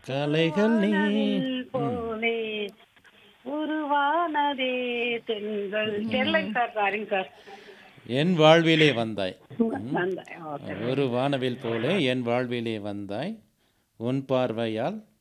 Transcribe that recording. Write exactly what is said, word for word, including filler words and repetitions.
கலைகள் நீ வானவில் ம் போலே உருவானதே தென்றல் தெரியலங்க சார் சாரிங்க சார் என் வாழ்விலே வந்தாய். ம். வந்தேன் ஓகே ஒரு வானவில் போலே என் வாழ்விலே வந்தாய். உன் பார்வையால்